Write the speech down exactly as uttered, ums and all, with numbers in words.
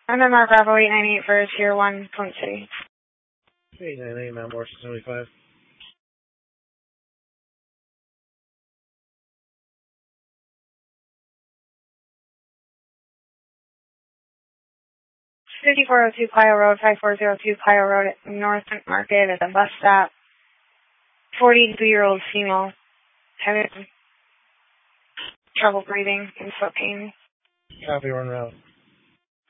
M M R Bravo eight nine eight for Tier one, Flint City. eight nine eight, Mount Morrison seventy-five. fifty-four oh two Clio Road, five four zero two Clio Road at North Market at the bus stop. forty-two-year-old female having trouble breathing and foot pain. Copy, run route.